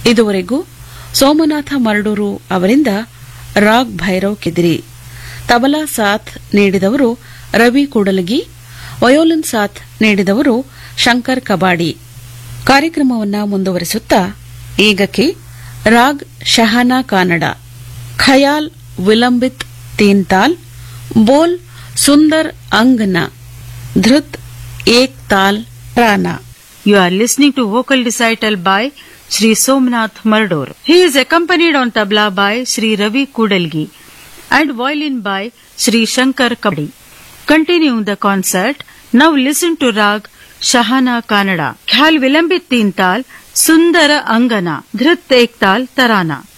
ಇದುವರೆಗೂ ಸೋಮನಾಥ ಮರಡೂರು ಅವರಿಂದ ರಾಗ್ ಭೈರವ್ ಕೆದಿರಿ, ತಬಲಾ ಸಾಥ್ ನೀಡಿದವರು ರವಿ ಕೂಡಲಗಿ, ವಯೋಲಿನ್ ಸಾಥ್ ನೀಡಿದವರು ಶಂಕರ್ ಕಬಾಡಿ. ಕಾರ್ಯಕ್ರಮವನ್ನು ಮುಂದುವರಿಸುತ್ತಾ ಈಗಕ್ಕೆ ರಾಗ್ ಶಹಾನಾ ಕಾನಡ, ಖಯಾಲ್ ವಿಲಂಬಿತ್ ತೀನ್ ತಾಲ್, ಬೋಲ್ ಸುಂದರ್ ಅಂಗನ, ಧೃತ್ ಏಕ್ ತಾಲ್ Rana. You are listening to vocal recital by Sri Somnath Mardur. He is accompanied on tabla by Sri Ravi Kudalgi and violin by Sri Shankar Kabadi. Continuing the concert, now listen to Rag Shahana Kannada, Khayal Vilambit Teen Tal, Sundara Angana, Dhrit Ek Tal Tarana.